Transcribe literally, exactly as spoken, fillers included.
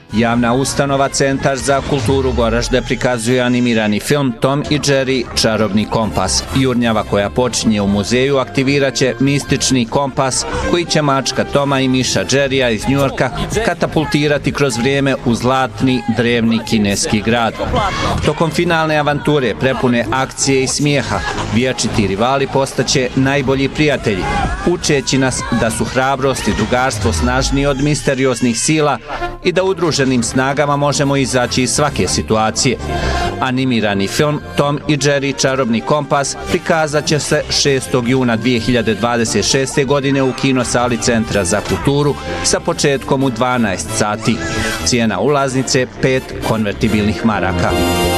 Javna ustanova Centar za kulturu Goražde prikazuje animirani film Tom i Jerry Čarobni kompas. Jurnjava koja počinje u muzeju aktivirat će mistični kompas koji će mačka Toma i miša Jerrya iz Njujorka katapultirati kroz vrijeme u zlatni, drevni kineski grad. Tokom finalne avanture prepune akcije i smijeha, vječiti rivali postaće najbolji prijatelji, učeći nas da su hrabrost i drugarstvo snažniji od misterioznih sila i da udruženim snagama možemo izaći iz svake situacije. Animirani film Tom i Jerry Čarobni kompas prikazat će se šestog juna dvije hiljade dvadeset šeste. godine u kinosali Centra za kulturu sa početkom u dvanaest sati. Cijena ulaznice pet konvertibilnih maraka.